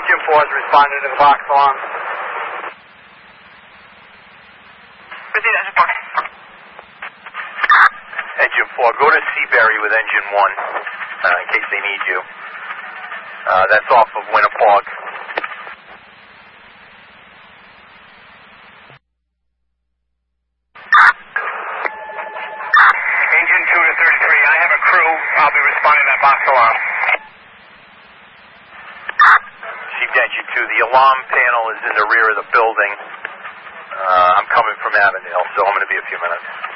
Engine 4 is responding to the box alarm. Repeat, Engine 4. Engine 4, go to Seabury with Engine 1 in case they need you. That's off of Winnapaug. Engine 2 to 33, I have a crew. I'll be responding to that box alarm. Chief Engine 2, the alarm panel is in the rear of the building. I'm coming from Avondale, so I'm going to be a few minutes.